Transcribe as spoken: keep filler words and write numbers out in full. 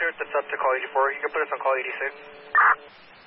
that's up to call eighty-four. You can put us on call eighty-six.